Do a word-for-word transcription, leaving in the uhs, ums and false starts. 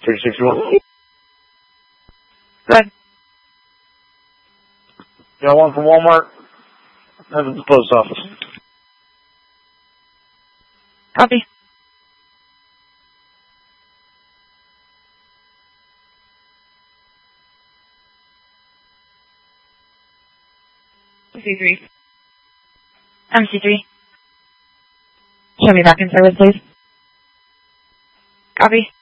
three sixty-one. Go ahead. Got one from Walmart. That's at the post office. Copy. M C three. M C three. Show me back in service, please. Copy.